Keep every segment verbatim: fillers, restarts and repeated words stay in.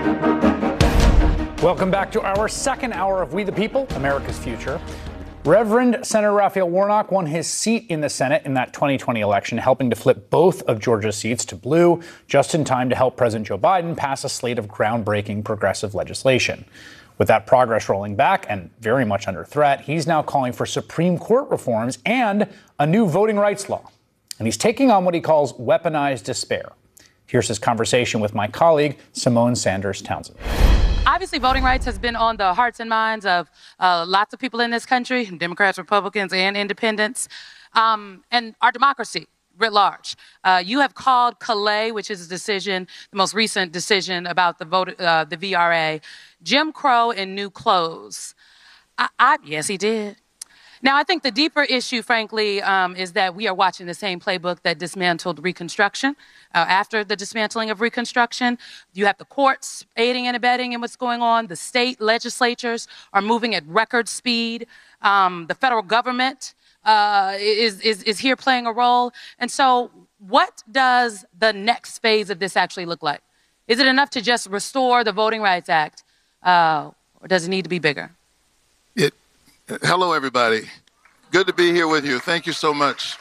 Welcome back to our second hour of We the People, America's Future. Reverend Senator Raphael Warnock won his seat in the Senate in that twenty twenty election, helping to flip both of Georgia's seats to blue just in time to help President Joe Biden pass a slate of groundbreaking progressive legislation. With that progress rolling back and very much under threat, he's now calling for Supreme Court reforms and a new voting rights law. And he's taking on what he calls weaponized despair. Here's his conversation with my colleague, Symone Sanders Townsend. Obviously, voting rights has been on the hearts and minds of uh, lots of people in this country, Democrats, Republicans, and independents, um, and our democracy writ large. Uh, you have called Calais, which is a decision, the most recent decision about the vote, uh, the V R A, Jim Crow in new clothes. I, I, yes, he did. Now, I think the deeper issue, frankly, um, is that we are watching the same playbook that dismantled Reconstruction. Uh, after the dismantling of Reconstruction, you have the courts aiding and abetting in what's going on. The state legislatures are moving at record speed. Um, the federal government uh, is, is, is here playing a role. And so what does the next phase of this actually look like? Is it enough to just restore the Voting Rights Act, uh, or does it need to be bigger? It Hello, everybody. Good to be here with you. Thank you so much.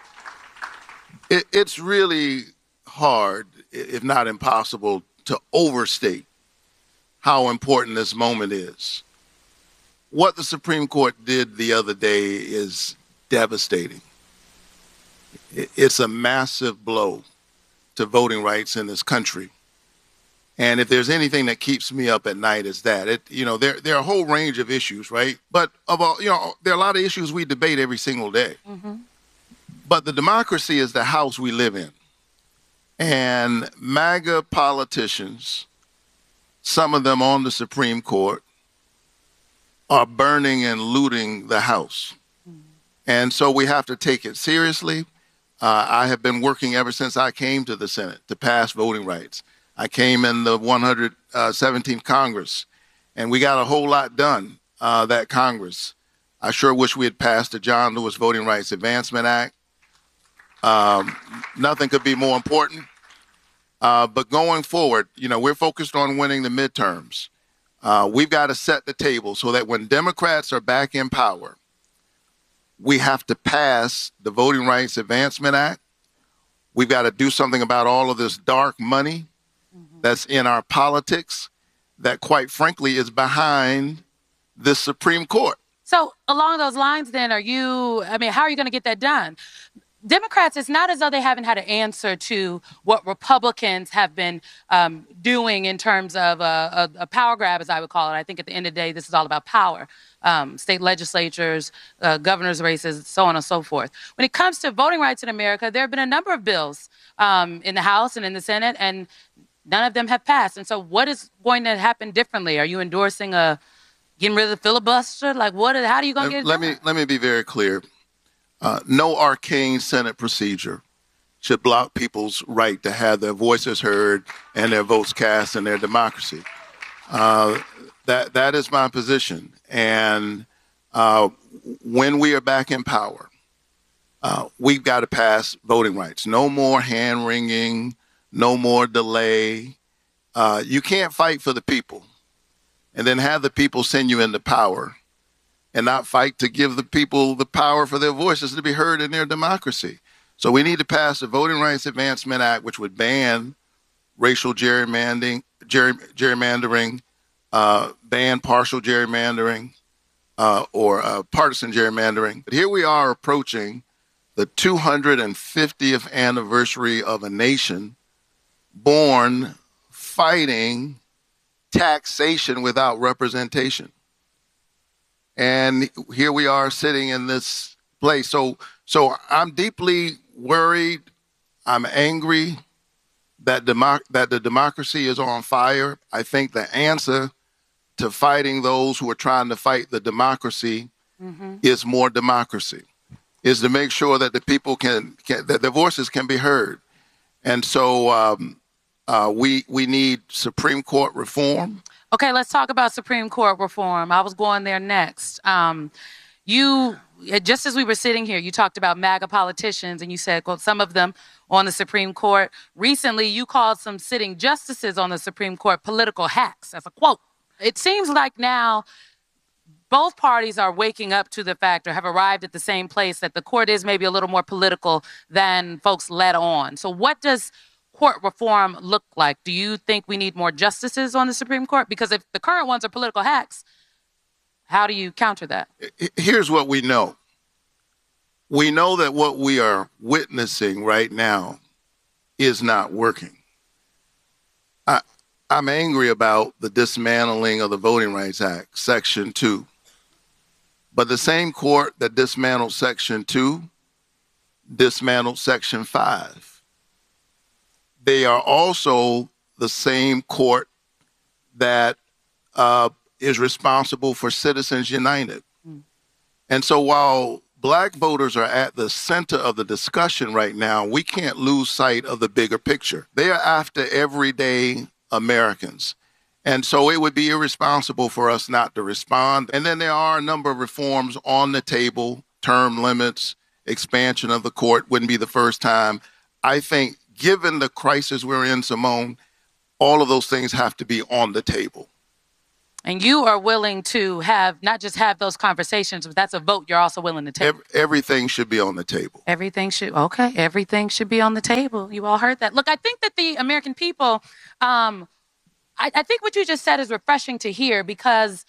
It, it's really hard, if not impossible, to overstate how important this moment is. What the Supreme Court did the other day is devastating. It, it's a massive blow to voting rights in this country. And if there's anything that keeps me up at night, is that it. You know, there there are a whole range of issues, right? But of all, you know, there are a lot of issues we debate every single day. Mm-hmm. But the democracy is the house we live in, and MAGA politicians, some of them on the Supreme Court, are burning and looting the house, mm-hmm. and so we have to take it seriously. Uh, I have been working ever since I came to the Senate to pass voting rights. I came in the one hundred seventeenth Congress, and we got a whole lot done, uh, that Congress. I sure wish we had passed the John Lewis Voting Rights Advancement Act. Um, nothing could be more important. Uh, but going forward, you know, we're focused on winning the midterms. Uh, we've got to set the table so that when Democrats are back in power, we have to pass the Voting Rights Advancement Act. We've got to do something about all of this dark money that's in our politics that, quite frankly, is behind the Supreme Court. So along those lines, then, are you, I mean, how are you going to get that done? Democrats, it's not as though they haven't had an answer to what Republicans have been um, doing in terms of a, a, a power grab, as I would call it. I think at the end of the day, this is all about power. Um, state legislatures, uh, governors' races, so on and so forth. When it comes to voting rights in America, there have been a number of bills um, in the House and in the Senate, and none of them have passed. And so what is going to happen differently? Are you endorsing a getting rid of the filibuster? Like, what? How are you going to get it let done? me Let me be very clear. Uh, no arcane Senate procedure should block people's right to have their voices heard and their votes cast in their democracy. Uh, that That is my position. And uh, when we are back in power, uh, we've got to pass voting rights. No more hand-wringing. No more delay. Uh, you can't fight for the people and then have the people send you into power and not fight to give the people the power for their voices to be heard in their democracy. So we need to pass the Voting Rights Advancement Act, which would ban racial gerrymandering, ger- gerrymandering, uh, ban partial gerrymandering, uh, or uh, partisan gerrymandering. But here we are approaching the two hundred fiftieth anniversary of a nation born fighting taxation without representation. And here we are sitting in this place. So, so I'm deeply worried. I'm angry that, democ- that the democracy is on fire. I think the answer to fighting those who are trying to fight the democracy mm-hmm. is more democracy, is to make sure that the people can, can that their voices can be heard. And so um, uh, we we need Supreme Court reform. Okay, let's talk about Supreme Court reform. I was going there next. Um, You, just as we were sitting here, you talked about MAGA politicians, and you said, well, some of them on the Supreme Court. Recently, you called some sitting justices on the Supreme Court political hacks. That's a quote. It seems like now both parties are waking up to the fact, or have arrived at the same place, that the court is maybe a little more political than folks let on. So what does court reform look like? Do you think we need more justices on the Supreme Court? Because if the current ones are political hacks, how do you counter that? Here's what we know. We know that what we are witnessing right now is not working. I, I'm angry about the dismantling of the Voting Rights Act, Section two. But the same court that dismantled Section two dismantled Section five. They are also the same court that uh, is responsible for Citizens United. Mm. And so while black voters are at the center of the discussion right now, we can't lose sight of the bigger picture. They are after everyday Americans. And so it would be irresponsible for us not to respond. And then there are a number of reforms on the table, term limits, expansion of the court wouldn't be the first time. I think given the crisis we're in, Simone, all of those things have to be on the table. And you are willing to have, not just have those conversations, but that's a vote you're also willing to take. Every, everything should be on the table. Everything should, okay, everything should be on the table. You all heard that. Look, I think that the American people, um, I, I think what you just said is refreshing to hear, because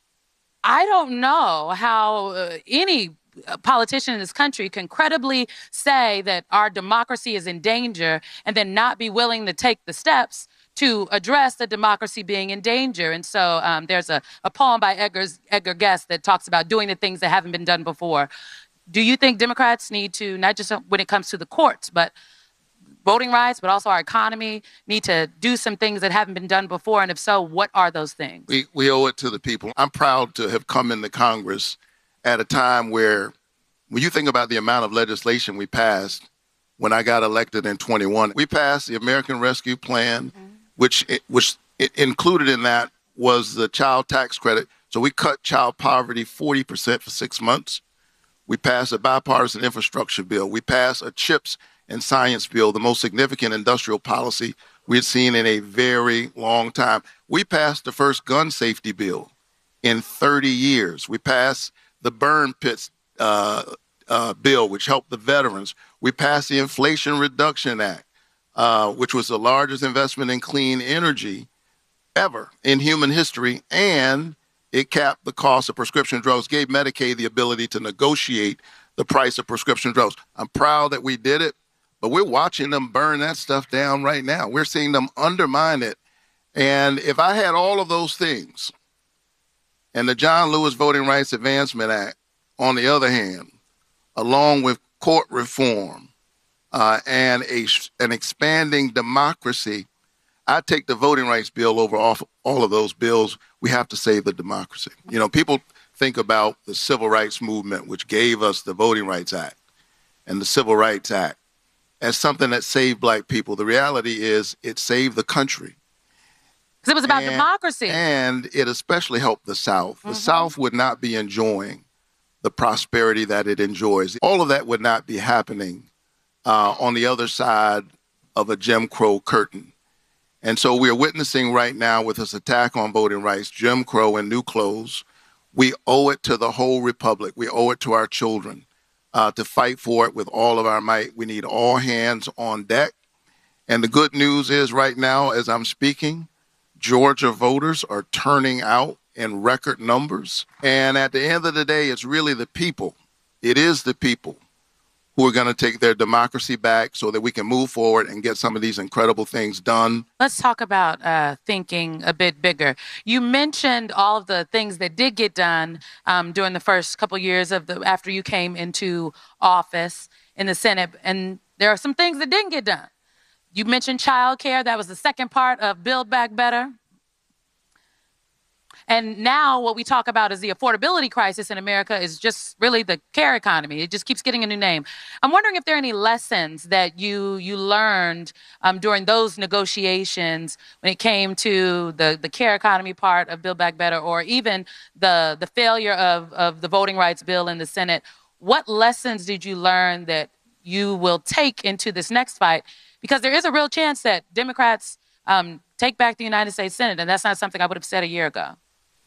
I don't know how uh, any politician in this country can credibly say that our democracy is in danger and then not be willing to take the steps to address the democracy being in danger. And so um, there's a, a poem by Edgar's, Edgar Guest that talks about doing the things that haven't been done before. Do you think Democrats need to, not just when it comes to the courts, but voting rights, but also our economy, need to do some things that haven't been done before? And if so, what are those things? We, we owe it to the people. I'm proud to have come into Congress at a time where, when you think about the amount of legislation we passed when I got elected in twenty-one, we passed the American Rescue Plan, mm-hmm. which, which included in that was the child tax credit. So we cut child poverty forty percent for six months. We passed a bipartisan infrastructure bill. We passed a CHIPS and science bill, the most significant industrial policy we had seen in a very long time. We passed the first gun safety bill in thirty years. We passed the burn pits uh, uh, bill, which helped the veterans. We passed the Inflation Reduction Act, uh, which was the largest investment in clean energy ever in human history, and it capped the cost of prescription drugs, gave Medicaid the ability to negotiate the price of prescription drugs. I'm proud that we did it, but we're watching them burn that stuff down right now. We're seeing them undermine it. And if I had all of those things, and the John Lewis Voting Rights Advancement Act, on the other hand, along with court reform uh, and a, an expanding democracy, I'd take the voting rights bill over all, all of those bills. We have to save the democracy. You know, people think about the Civil Rights Movement, which gave us the Voting Rights Act and the Civil Rights Act, as something that saved black people. The reality is it saved the country. Because it was about and, democracy. And it especially helped the South. The mm-hmm. South would not be enjoying the prosperity that it enjoys. All of that would not be happening uh, on the other side of a Jim Crow curtain. And so we're witnessing right now with this attack on voting rights, Jim Crow and new clothes. We owe it to the whole republic. We owe it to our children uh, to fight for it with all of our might. We need all hands on deck. And the good news is right now, as I'm speaking, Georgia voters are turning out in record numbers. And at the end of the day, it's really the people. It is the people who are going to take their democracy back so that we can move forward and get some of these incredible things done. Let's talk about uh, thinking a bit bigger. You mentioned all of the things that did get done um, during the first couple years of the after you came into office in the Senate, and there are some things that didn't get done. You mentioned child care. That was the second part of Build Back Better. And now what we talk about is the affordability crisis in America is just really the care economy. It just keeps getting a new name. I'm wondering if there are any lessons that you you learned um, during those negotiations when it came to the, the care economy part of Build Back Better, or even the, the failure of, of the voting rights bill in the Senate. What lessons did you learn that you will take into this next fight? Because there is a real chance that Democrats um, take back the United States Senate, and that's not something I would have said a year ago.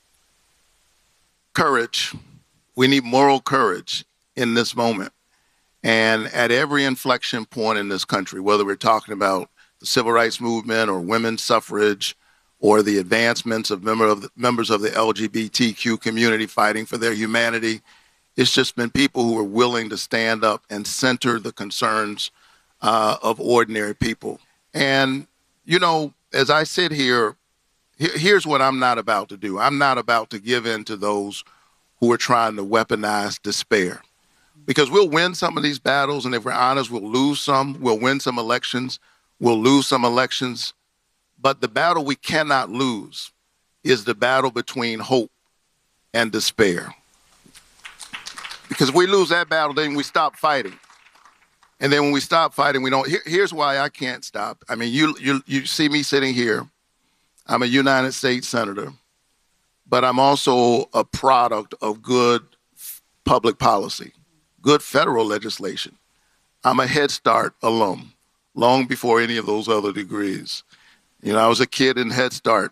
Courage. We need moral courage in this moment. And at every inflection point in this country, whether we're talking about the civil rights movement or women's suffrage or the advancements of, member of the, members of the L G B T Q community fighting for their humanity, it's just been people who are willing to stand up and center the concerns uh, of ordinary people. And, you know, as I sit here, he- here's what I'm not about to do. I'm not about to give in to those who are trying to weaponize despair. Because we'll win some of these battles, and if we're honest, we'll lose some. We'll win some elections. We'll lose some elections. But the battle we cannot lose is the battle between hope and despair. Because if we lose that battle, then we stop fighting. And then when we stop fighting, we don't. Here, here's why I can't stop. I mean, you, you, you see me sitting here. I'm a United States Senator, but I'm also a product of good public policy, good federal legislation. I'm a Head Start alum, long before any of those other degrees. You know, I was a kid in Head Start.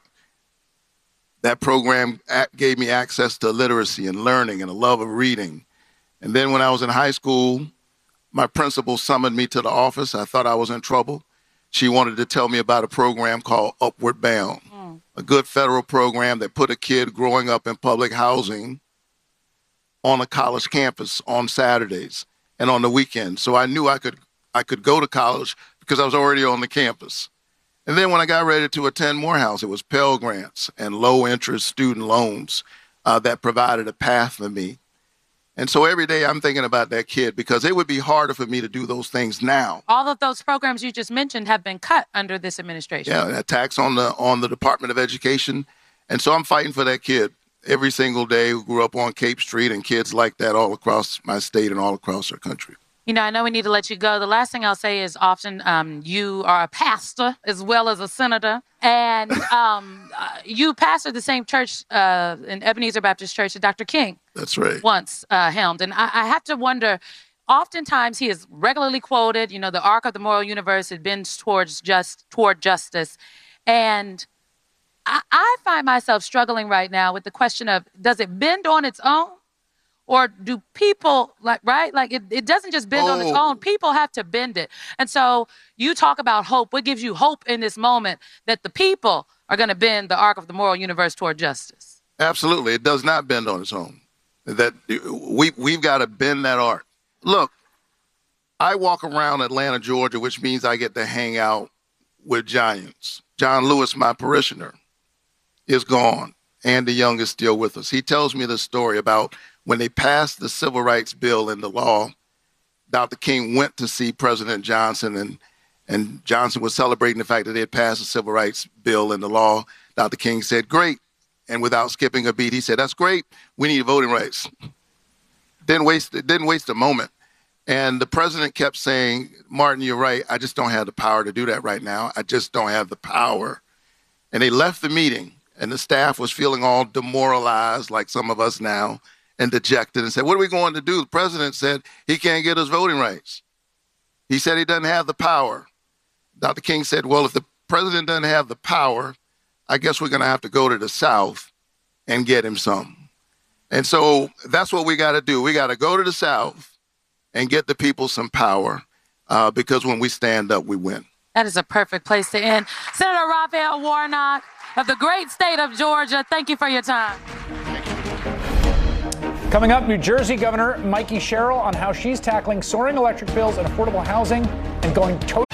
That program gave me access to literacy and learning and a love of reading. And then when I was in high school, my principal summoned me to the office. I thought I was in trouble. She wanted to tell me about a program called Upward Bound, mm. a good federal program that put a kid growing up in public housing on a college campus on Saturdays and on the weekends. So I knew I could I could go to college because I was already on the campus. And then when I got ready to attend Morehouse, it was Pell Grants and low-interest student loans uh, that provided a path for me. And so every day I'm thinking about that kid because it would be harder for me to do those things now. All of those programs you just mentioned have been cut under this administration. Yeah, a tax on the on the Department of Education. And so I'm fighting for that kid every single day who grew up on Cape Street, and kids like that all across my state and all across our country. You know, I know we need to let you go. The last thing I'll say is often um, you are a pastor as well as a senator. And um, uh, you pastored the same church uh, in Ebenezer Baptist Church that Doctor King That's right. once uh, helmed. And I, I have to wonder, oftentimes he is regularly quoted, you know, the arc of the moral universe, it bends towards just toward justice. And I, I find myself struggling right now with the question of, does it bend on its own? Or do people, like, right? Like, it, it doesn't just bend oh. on its own. People have to bend it. And so you talk about hope. What gives you hope in this moment that the people are going to bend the arc of the moral universe toward justice? Absolutely. It does not bend on its own. That we, we've got to bend that arc. Look, I walk around Atlanta, Georgia, which means I get to hang out with giants. John Lewis, my parishioner, is gone. Andy Young is still with us. He tells me the story about when they passed the civil rights bill into law. Doctor King went to see President Johnson, and, and Johnson was celebrating the fact that they had passed the civil rights bill into law. Doctor King said, great. And without skipping a beat, he said, that's great. We need voting rights. Didn't waste, didn't waste a moment. And the president kept saying, Martin, you're right. I just don't have the power to do that right now. I just don't have the power. And they left the meeting, and the staff was feeling all demoralized, like some of us now, and dejected, and said, what are we going to do? The president said he can't get us voting rights. He said he doesn't have the power. Doctor King said, well, if the president doesn't have the power, I guess we're going to have to go to the South and get him some. And so that's what we got to do. We got to go to the South and get the people some power, uh, because when we stand up, we win. That is a perfect place to end. Senator Raphael Warnock of the great state of Georgia, thank you for your time. Coming up, New Jersey Governor Mikey Sherrill on how she's tackling soaring electric bills and affordable housing and going toe